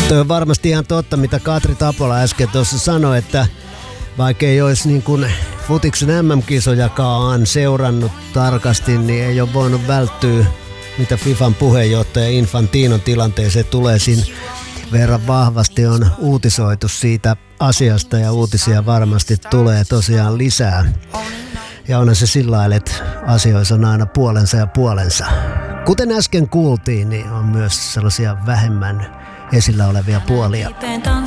Tuo on varmasti ihan totta, mitä Katri Tapola äsken tuossa sanoi, että vaikka ei olisi niin kuin futiksen MM-kisojakaan seurannut tarkasti, niin ei ole voinut välttyä, mitä FIFAn puheenjohtaja Infantinon tilanteeseen tulee. Siinä verran vahvasti on uutisoitu siitä asiasta ja uutisia varmasti tulee tosiaan lisää. Ja onhan se sillä lailla, että asioissa on aina puolensa ja puolensa. Kuten äsken kuultiin, niin on myös sellaisia vähemmän esillä olevia puolia.